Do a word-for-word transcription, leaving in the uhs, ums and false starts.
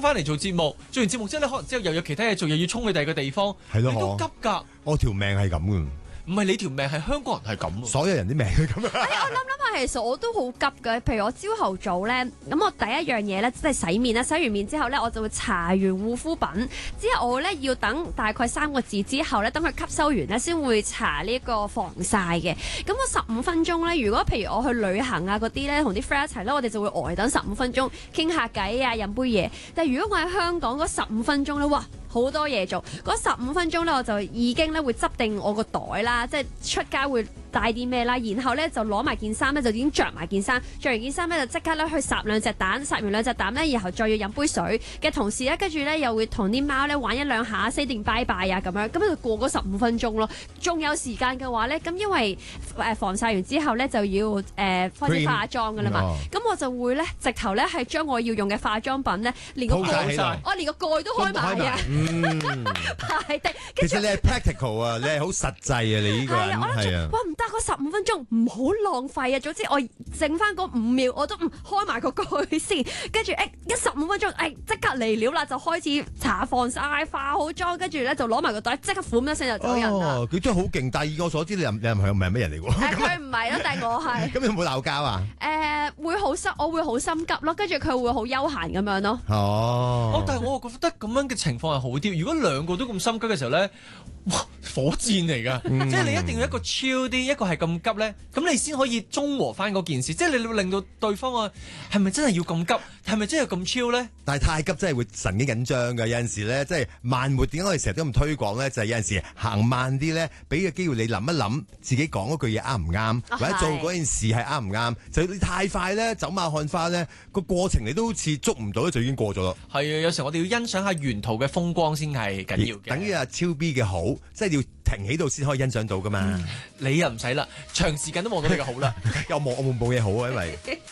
翻嚟做節目，做完節目之後咧，可能之後又有其他嘢做，又要衝去第二個地方， 係咯， 你都急㗎。 我條命係咁嘅。 唔係你條命，係香港人係咁。 所有人啲命係咁啊！ 哎，我諗諗下，其實我都好急嘅。譬如我朝頭早咧，咁我第一樣嘢咧，即係洗面啦。洗完面之後咧，我就會搽完護膚品，之後我咧要等大概三個字之後咧，等佢吸收完咧，先會搽呢個防曬嘅。咁我十五分鐘咧，如果譬如我去旅行啊嗰啲咧，同啲 friend 一齊咧，我哋就會呆等十五分鐘，傾下偈啊，飲杯嘢。但係如果我喺香港嗰十五分鐘咧，哇！好多嘢做，嗰十五分鐘咧，我就已經咧會執定我個袋啦，即係出街會帶啲咩啦，然後咧就攞埋件衫咧，就已經着埋件衫，着完件衫咧就即刻咧去烚兩隻蛋，烚完兩隻蛋咧，然後再要飲杯水嘅同時咧，跟住咧又會同啲貓咧玩一兩下，say 定拜拜啊咁樣，咁就過嗰十五分鐘咯。仲有時間嘅話咧，咁因為誒防曬完之後咧就要誒、呃、開始化妝噶啦嘛，咁、哦、我就會咧直頭咧係將我要用嘅化妝品咧連個蓋，我連個蓋都開埋啊！ 嗯， 排的。 其實你係 practical 啊，你係好實際啊，你呢個人係啊。 哇，唔得，嗰十五分鐘唔好浪費啊！總之我剩翻嗰五秒，我都唔開埋個蓋先，跟住誒一十五分鐘誒即刻嚟料啦，就開始搽防曬、化好妝，跟住咧就攞埋個袋，即刻款一聲就走人啦。 哦，佢真係好勁，但係以我所知，你又你又唔係唔係咩人嚟喎？ 誒，佢唔係咯，但係我係。 咁有冇鬧交啊？ 誒，會好心，我會好心急咯，跟住佢會好悠閒咁樣咯。 哦。 哦，但係我覺得咁樣嘅情況係好啲。如果兩個都咁心急嘅時候咧，哇，火箭嚟㗎！ 嗯、 即係你一定要一個 chill 啲，一個係咁急咧，咁你先可以中和翻嗰件事。即係你會令到對方啊，係咪真係要咁急？係咪真係咁 chill 咧？ 但係太急真係會神經緊張㗎。有陣時咧，即係慢活。點解我哋成日都咁推廣咧？就係、是、有陣時行慢啲咧，俾個機會你諗一諗，自己講嗰句嘢啱唔啱， 哦、 或者做嗰件事係啱唔啱。就你太快咧，走馬看花咧，個過程你都好似捉唔到，就已經過咗咯。 係啊，有時我哋要欣賞下沿途嘅風光先係緊要嘅。 等於阿超 B 嘅好，即係要停喺度先可以欣賞到噶嘛。 嗯、你又唔使啦，長時間都望到你嘅好啦。 又冇我冇冇嘢好啊，因為。